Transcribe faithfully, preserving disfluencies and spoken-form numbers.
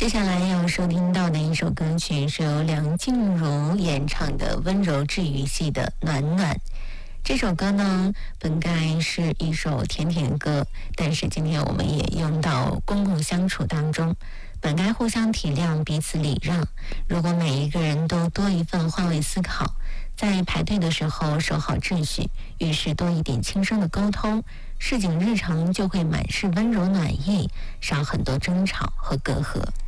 接下来要收听到的一首歌曲是由梁静茹演唱的温柔治愈系的《暖暖》。这首歌呢，本该是一首甜甜歌，但是今天我们也用到公共相处当中，本该互相体谅，彼此礼让。如果每一个人都多一份换位思考，在排队的时候守好秩序，遇事多一点轻声的沟通，市井日常就会满是温柔暖意，少很多争吵和隔阂。